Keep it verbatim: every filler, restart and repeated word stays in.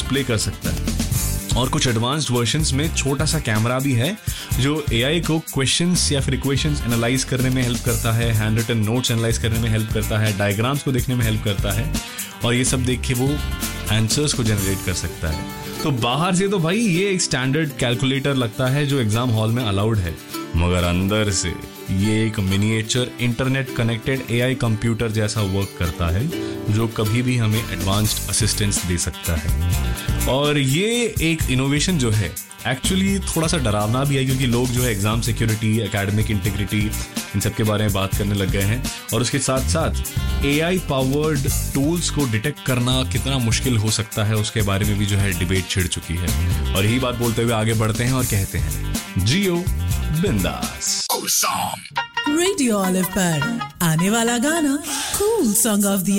Display कर सकता है। और कुछ एडवांस्ड वर्जन्स में छोटा सा कैमरा भी है जो एआई को क्वेश्चंस या फिर इक्वेशंस एनालाइज करने में हेल्प करता है, हैंड रिटन नोट्स एनालाइज करने में हेल्प करता है, डायग्राम्स को देखने में हेल्प करता है, और ये सब देख के वो आंसर्स को जनरेट कर सकता है। तो बाहर से तो भाई ये एक स्टैंडर्ड कैलकुलेटर लगता है जो एग्जाम हॉल में अलाउड है, मगर अंदर से ये एक miniature internet connected AI computer जैसा वर्क करता है जो कभी भी हमें एडवांस्ड असिस्टेंस दे सकता है। और ये एक इनोवेशन जो है एक्चुअली थोड़ा सा डरावना भी है, क्योंकि लोग जो है एग्जाम सिक्योरिटी, एकेडमिक इंटीग्रिटी, इन सब के बारे में बात करने लग गए हैं। और उसके साथ साथ एआई पावर्ड टूल्स को डिटेक्ट करना कितना मुश्किल हो सकता है उसके बारे में भी जो है डिबेट छिड़ चुकी है। और यही बात बोलते हुए आगे बढ़ते हैं और कहते हैं जियो बिंदास। रेडियो ऑलिव पर आने वाला गाना कूल सॉन्ग ऑफ द